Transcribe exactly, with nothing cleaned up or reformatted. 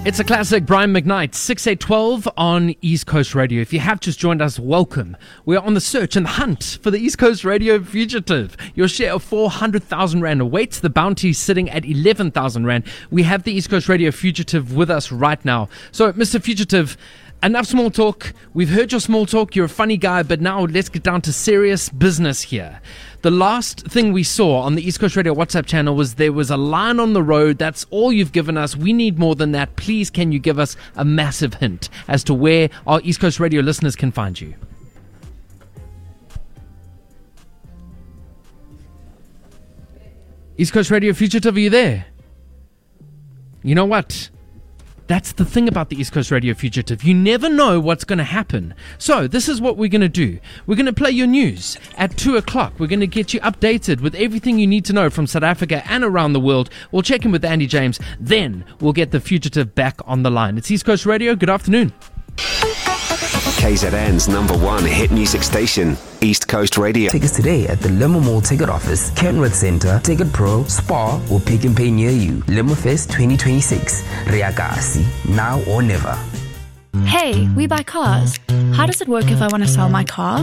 It's a classic, Brian McKnight, six eight twelve on East Coast Radio. If you have just joined us, welcome. We're on the search and the hunt for the East Coast Radio Fugitive. Your share of four hundred thousand Rand awaits. The bounty sitting at eleven thousand Rand. We have the East Coast Radio Fugitive with us right now. So, Mister Fugitive, enough small talk. We've heard your small talk. You're a funny guy, but now let's get down to serious business here. The last thing we saw on the East Coast Radio WhatsApp channel was there was a line on the road. That's all you've given us. We need more than that. Please, can you give us a massive hint as to where our East Coast Radio listeners can find you? East Coast Radio Fugitive, are you there? You know what? That's the thing about the East Coast Radio Fugitive. You never know what's going to happen. So this is what we're going to do. We're going to play your news at two o'clock. We're going to get you updated with everything you need to know from South Africa and around the world. We'll check in with Andy James. Then we'll get the Fugitive back on the line. It's East Coast Radio. Good afternoon. K Z N's number one hit music station, East Coast Radio. Tickets today at the Limo Mall Ticket Office, Kenworth Center, Ticket Pro, Spar, or Pick and Pay near you. Limofest twenty twenty-six. Reagasi, now or never. Hey, we buy cars. How does it work if I want to sell my car?